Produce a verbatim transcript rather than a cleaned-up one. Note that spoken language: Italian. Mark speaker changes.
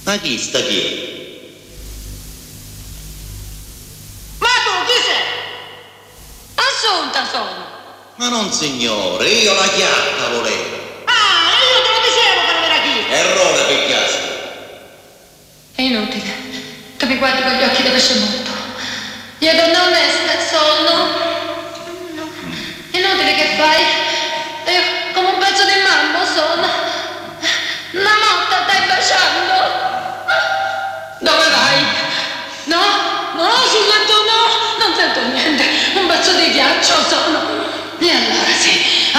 Speaker 1: Ma chi sta chi?
Speaker 2: Ma tu chi sei? Assunta sono.
Speaker 1: Ma non signore, io la chiacca volevo.
Speaker 2: Ah, io te lo dicevo che non era chi.
Speaker 1: Errore picchiasco.
Speaker 3: È inutile. Tu mi guardi con gli occhi da pesce morto. Io donna onesta sono. No. Inutile che fai. Io come un pezzo di mammo sono. Una motta stai baciando. Dove vai? No, no, sul letto no. Non sento niente. Un pezzo di ghiaccio sono. E allora sì.